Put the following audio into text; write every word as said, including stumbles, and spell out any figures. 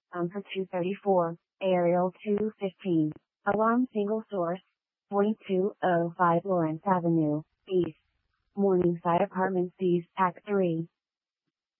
Umber two thirty-four, Ariel two fifteen. Alarm single source. forty-two oh five Lawrence Avenue, East. Morningside Apartments East Act three.